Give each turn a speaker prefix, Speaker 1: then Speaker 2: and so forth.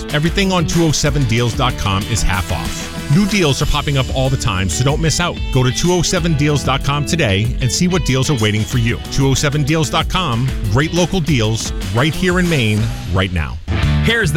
Speaker 1: Everything on 207deals.com is half off. New deals are popping up all the time, so don't miss out. Go to 207deals.com today and see what deals are waiting for you. 207deals.com, great local deals right here in Maine, right now.
Speaker 2: Here's the